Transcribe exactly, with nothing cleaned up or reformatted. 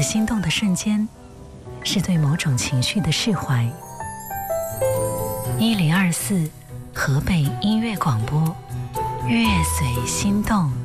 心动的瞬间，是对某种情绪的释怀。一零二四河北音乐广播，乐随心动。